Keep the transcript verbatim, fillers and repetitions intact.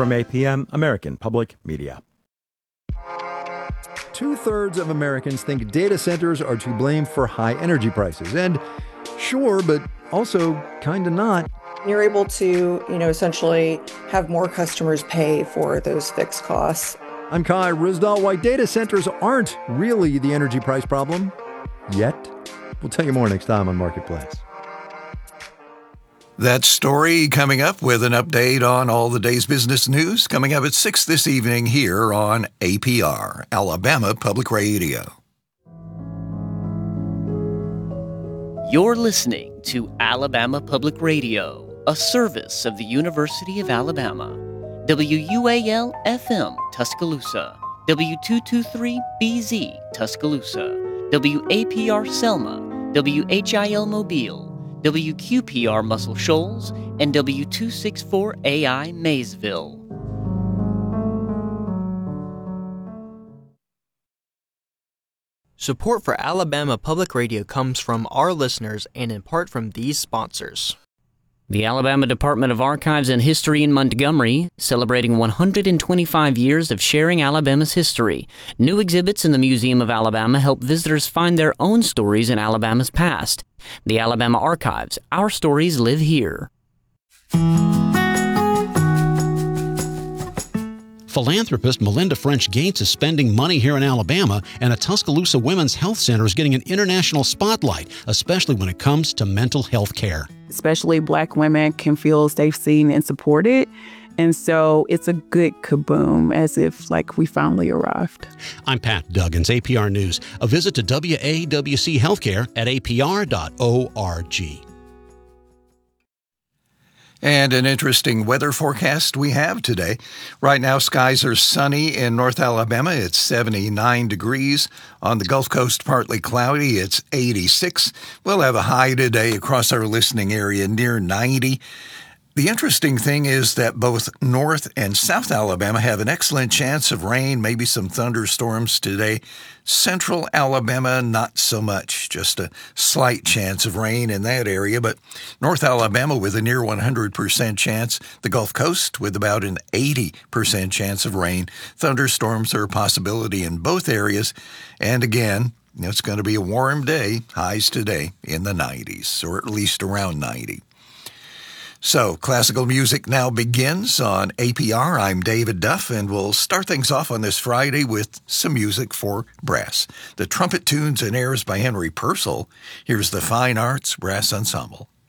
from A P M, American Public Media. Two-thirds of Americans think data centers are to blame for high energy prices. And sure, but also kind of not. You're able to, you know, essentially have more customers pay for those fixed costs. I'm Kai Ryssdal. Why data centers aren't really the energy price problem yet. We'll tell you more next time on Marketplace. That story coming up with an update on all the day's business news coming up at six this evening here on A P R, Alabama Public Radio. You're listening to Alabama Public Radio, a service of the University of Alabama. W U A L F M, Tuscaloosa. W two twenty-three B Z, Tuscaloosa. W A P R, Selma. W H I L, Mobile. W Q P R, Muscle Shoals. And W two sixty-four A I, Maysville. Support for Alabama Public Radio comes from our listeners and in part from these sponsors. The Alabama Department of Archives and History in Montgomery, celebrating one hundred twenty-five years of sharing Alabama's history. New exhibits in the Museum of Alabama help visitors find their own stories in Alabama's past. The Alabama Archives, our stories live here. Philanthropist Melinda French Gates is spending money here in Alabama, and a Tuscaloosa Women's Health Center is getting an international spotlight, especially when it comes to mental health care. Especially Black women can feel safe, seen, and supported. And so it's a good kaboom, as if like we finally arrived. I'm Pat Duggins, A P R News. A visit to W A W C Healthcare at A P R dot org. And an interesting weather forecast we have today. Right now, skies are sunny in North Alabama. It's seventy-nine degrees. On the Gulf Coast, partly cloudy. It's eighty-six. We'll have a high today across our listening area near ninety. The interesting thing is that both North and South Alabama have an excellent chance of rain, maybe some thunderstorms today. Central Alabama, not so much, just a slight chance of rain in that area. But North Alabama with a near one hundred percent chance. The Gulf Coast with about an eighty percent chance of rain. Thunderstorms are a possibility in both areas. And again, it's going to be a warm day, highs today in the nineties, or at least around ninety. So, classical music now begins on A P R. I'm David Duff, and we'll start things off on this Friday with some music for brass. The trumpet tunes and airs by Henry Purcell. Here's the Fine Arts Brass Ensemble.